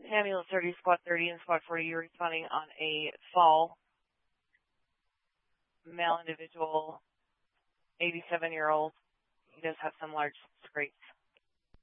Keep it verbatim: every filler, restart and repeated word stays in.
ambulance thirty, squad thirty, and squad forty, you're responding on a fall. Male individual, eighty-seven-year-old. He does have some large scrapes.